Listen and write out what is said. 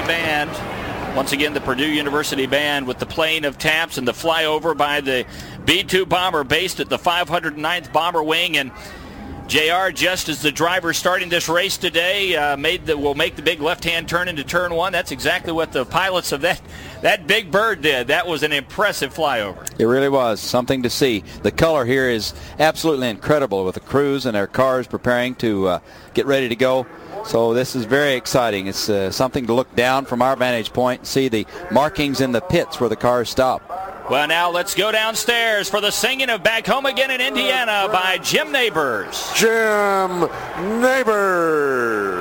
band. Once again, the Purdue University band with the playing of taps and the flyover by the B-2 bomber based at the 509th Bomber Wing. And JR, just as the driver starting this race today, will make the big left-hand turn into turn one. That's exactly what the pilots of that big bird did. That was an impressive flyover. It really was something to see. The color here is absolutely incredible with the crews and their cars preparing to get ready to go. So this is very exciting. It's something to look down from our vantage point and see the markings in the pits where the cars stop. Well, now let's go downstairs for the singing of Back Home Again in Indiana by Jim Neighbors. Jim Neighbors.